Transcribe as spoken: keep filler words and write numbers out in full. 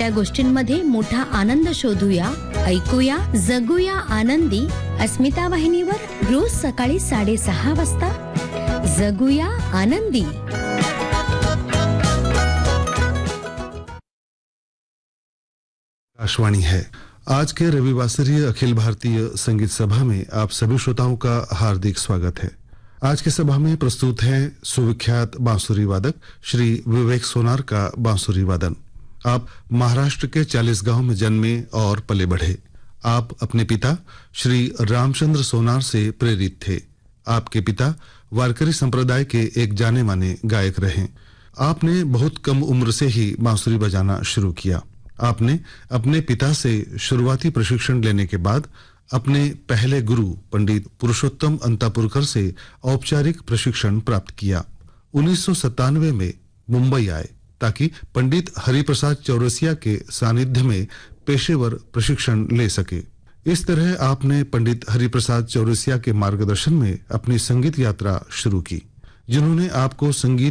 छोट्या गोष्टींमध्ये मोठा आनंद शोधूया, ऐकूया, जगूया आनंदी. अस्मिता वाहिनीवर रोज सकाळी साडेसहा वाजता. जगूया आनंदी. आकाशवाणी है. आज के रविवासरीय अखिल भारतीय संगीत सभा में आप सभी श्रोताओं का हार्दिक स्वागत है. आज के सभा में प्रस्तुत है सुविख्यात बांसुरी वादक श्री विवेक सोनार का बांसुरी वादन. आप महाराष्ट्र के चालीसगांव में जन्मे और पले बढ़े. आप अपने पिता श्री रामचंद्र सोनार से प्रेरित थे. आपके पिता वारकरी संप्रदाय के एक जाने माने गायक रहे. आपने बहुत कम उम्र से ही बांसुरी बजाना शुरू किया. आपने अपने पिता से शुरुआती प्रशिक्षण लेने के बाद अपने पहले गुरु पंडित पुरुषोत्तम अंतापुरकर से औपचारिक प्रशिक्षण प्राप्त किया. उन्नीस सौ सत्तानवे में मुंबई आए ताकि पंडित हरिप्रसाद चौरसिया के सानिध्य में पेशेवर प्रशिक्षण ले सके. इस तरह आपने पंडित हरिप्रसाद चौरसिया के मार्गदर्शन में अपनी संगीत यात्रा शुरू की, जिन्होंने आपको संगीत